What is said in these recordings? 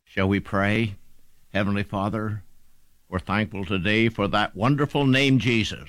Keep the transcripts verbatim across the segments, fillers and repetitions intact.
Shall we pray? Heavenly Father, we're thankful today for that wonderful name, Jesus.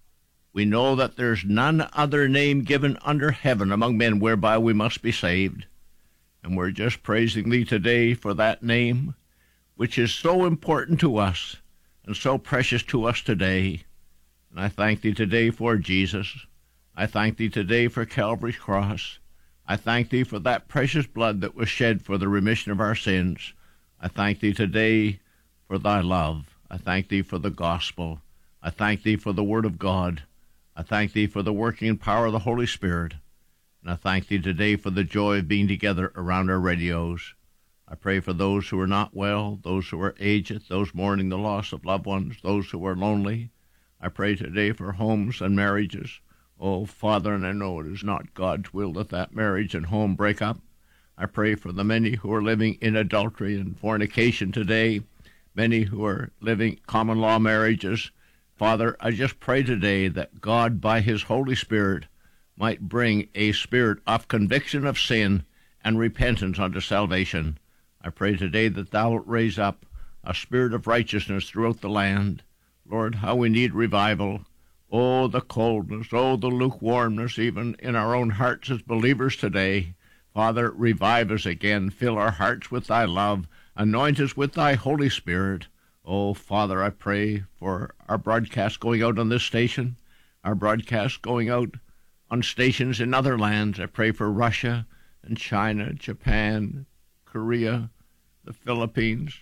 We know that there's none other name given under heaven among men whereby we must be saved. And we're just praising Thee today for that name, which is so important to us and so precious to us today. And I thank Thee today for Jesus. I thank Thee today for Calvary's cross. I thank Thee for that precious blood that was shed for the remission of our sins. I thank Thee today for Thy love. I thank Thee for the gospel. I thank Thee for the Word of God. I thank Thee for the working power of the Holy Spirit. And I thank Thee today for the joy of being together around our radios. I pray for those who are not well, those who are aged, those mourning the loss of loved ones, those who are lonely. I pray today for homes and marriages. Oh, Father, and I know it is not God's will that that marriage and home break up. I pray for the many who are living in adultery and fornication today, many who are living common law marriages. Father, I just pray today that God, by His Holy Spirit, might bring a spirit of conviction of sin and repentance unto salvation. I pray today that Thou wilt raise up a spirit of righteousness throughout the land. Lord, how we need revival. Oh, the coldness, oh, the lukewarmness, even in our own hearts as believers today. Father, revive us again. Fill our hearts with Thy love. Anoint us with Thy Holy Spirit. Oh, Father, I pray for our broadcast going out on this station, our broadcast going out on stations in other lands. I pray for Russia and China, Japan, Korea, the Philippines,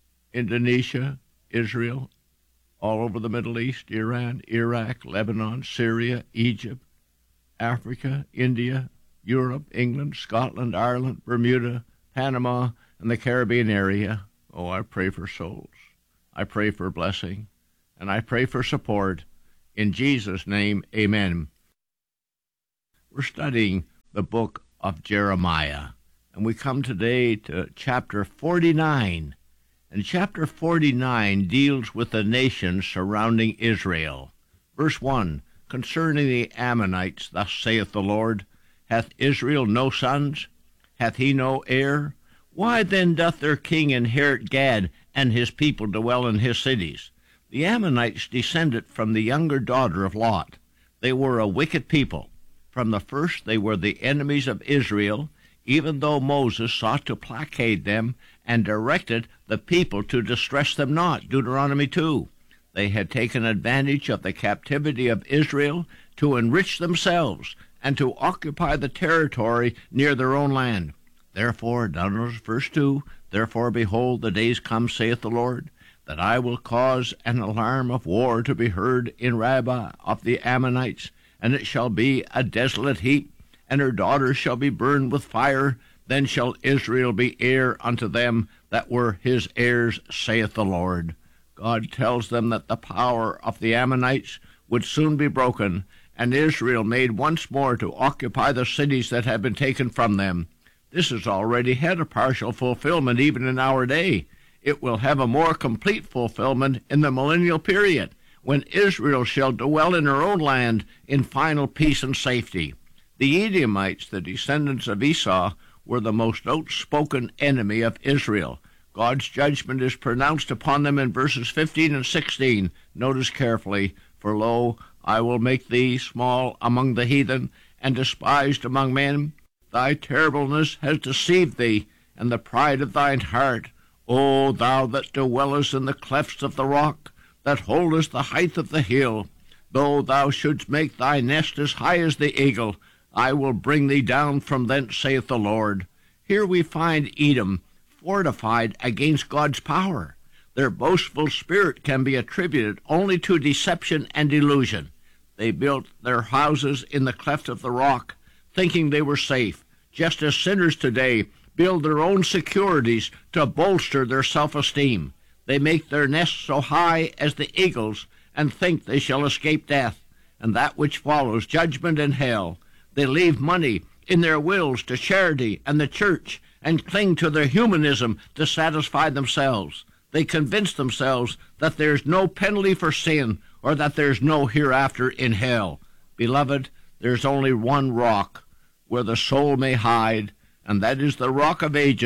Indonesia, Israel, all over the Middle East, Iran, Iraq, Lebanon, Syria, Egypt, Africa, India, Europe, England, Scotland, Ireland, Bermuda, Panama, and the Caribbean area. Oh, I pray for souls. I pray for blessing, and I pray for support. In Jesus' name, amen. We're studying the book of Jeremiah, and we come today to chapter forty-nine. And chapter forty-nine deals with the nations surrounding Israel. Verse one, concerning the Ammonites, thus saith the Lord, hath Israel no sons? Hath he no heir? Why then doth their king inherit Gad, and his people dwell in his cities? The Ammonites descended from the younger daughter of Lot. They were a wicked people. From the first they were the enemies of Israel, even though Moses sought to placate them and directed the people to distress them not. Deuteronomy two. They had taken advantage of the captivity of Israel to enrich themselves and to occupy the territory near their own land. Therefore, down in verse two, therefore, behold, the days come, saith the Lord, that I will cause an alarm of war to be heard in Rabbah of the Ammonites, and it shall be a desolate heap, and her daughters shall be burned with fire. Then shall Israel be heir unto them that were his heirs, saith the Lord. God tells them that the power of the Ammonites would soon be broken, and Israel made once more to occupy the cities that had been taken from them. This has already had a partial fulfillment even in our day. It will have a more complete fulfillment in the millennial period, when Israel shall dwell in her own land in final peace and safety. The Edomites, the descendants of Esau, were the most outspoken enemy of Israel. God's judgment is pronounced upon them in verses fifteen and sixteen. Notice carefully, for lo, I will make thee small among the heathen, and despised among men. Thy terribleness has deceived thee, and the pride of thine heart. O thou that dwellest in the clefts of the rock, that holdest the height of the hill, though thou shouldst make thy nest as high as the eagle, I will bring thee down from thence, saith the Lord. Here we find Edom fortified against God's power. Their boastful spirit can be attributed only to deception and delusion. They built their houses in the cleft of the rock, thinking they were safe, just as sinners today build their own securities to bolster their self-esteem. They make their nests so high as the eagles and think they shall escape death, and that which follows, judgment and hell. They leave money in their wills to charity and the church and cling to their humanism to satisfy themselves. They convince themselves that there's no penalty for sin or that there's no hereafter in hell. Beloved, there's only one rock where the soul may hide, and that is the rock of ages,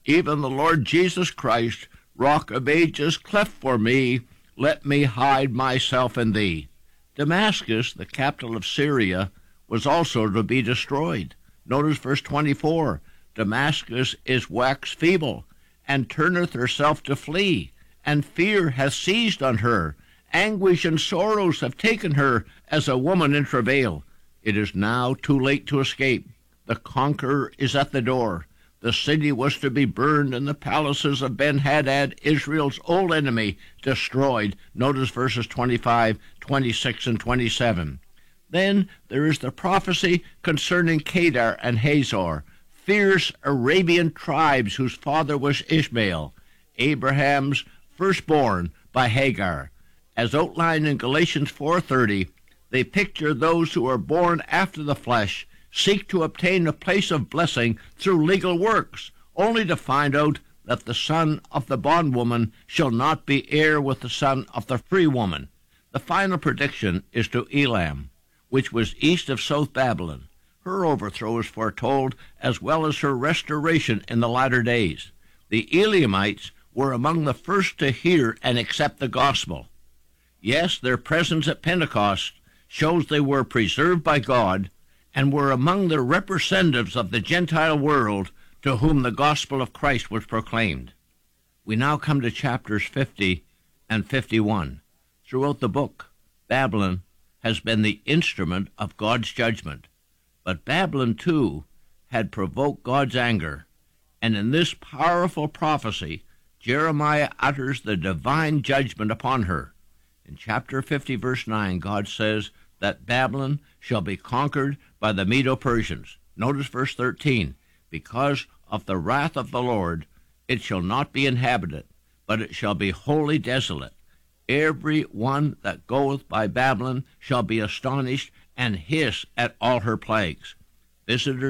even the Lord Jesus Christ, Rock of Ages, cleft for me, let me hide myself in thee. Damascus, the capital of Syria, was also to be destroyed. Notice verse twenty-four, Damascus is waxed feeble, and turneth herself to flee, and fear hath seized on her. Anguish and sorrows have taken her as a woman in travail. It is now too late to escape. The conqueror is at the door. The city was to be burned, and the palaces of Ben-Hadad, Israel's old enemy, destroyed. Notice verses twenty-five, twenty-six, and twenty-seven. Then there is the prophecy concerning Kedar and Hazor, fierce Arabian tribes whose father was Ishmael, Abraham's firstborn by Hagar. As outlined in Galatians four thirty, they picture those who are born after the flesh, seek to obtain a place of blessing through legal works, only to find out that the son of the bondwoman shall not be heir with the son of the free woman. The final prediction is to Elam, which was east of South Babylon. Her overthrow is foretold, as well as her restoration in the latter days. The Elamites were among the first to hear and accept the gospel. Yes, their presence at Pentecost shows they were preserved by God and were among the representatives of the Gentile world to whom the gospel of Christ was proclaimed. We now come to chapters fifty and fifty-one. Throughout the book, Babylon has been the instrument of God's judgment. But Babylon, too, had provoked God's anger, and in this powerful prophecy, Jeremiah utters the divine judgment upon her. In chapter fifty, verse nine, God says that Babylon shall be conquered by the Medo-Persians. Notice verse thirteen, because of the wrath of the Lord, it shall not be inhabited, but it shall be wholly desolate. Every one that goeth by Babylon shall be astonished and hiss at all her plagues. Visitors